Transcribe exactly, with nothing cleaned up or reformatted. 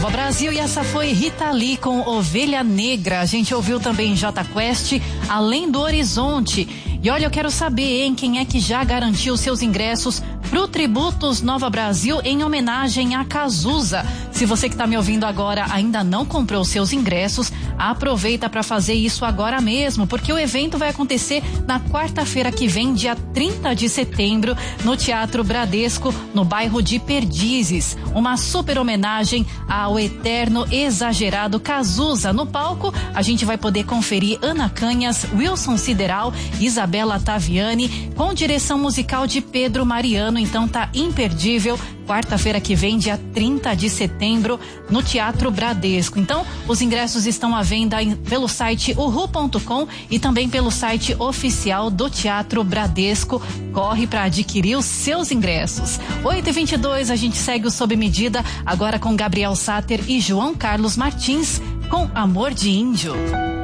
Nova Brasil, e essa foi Rita Lee com Ovelha Negra. A gente ouviu também Jota Quest, Além do Horizonte. E olha, eu quero saber, hein, quem é que já garantiu seus ingressos pro Tributos Nova Brasil em homenagem a Cazuza. Se você que está me ouvindo agora ainda não comprou seus ingressos, aproveita para fazer isso agora mesmo, porque o evento vai acontecer na quarta-feira que vem, dia trinta de setembro, no Teatro Bradesco, no bairro de Perdizes. Uma super homenagem ao eterno exagerado Cazuza. No palco, a gente vai poder conferir Ana Canhas, Wilson Sideral, Isabela Taviani, com direção musical de Pedro Mariano. Então tá imperdível. Quarta-feira que vem, dia trinta de setembro, no Teatro Bradesco. Então, os ingressos estão à venda em, pelo site uhu ponto com e também pelo site oficial do Teatro Bradesco. Corre para adquirir os seus ingressos. oito e vinte e dois, a gente segue o Sob Medida, agora com Gabriel Sáter e João Carlos Martins, com Amor de Índio.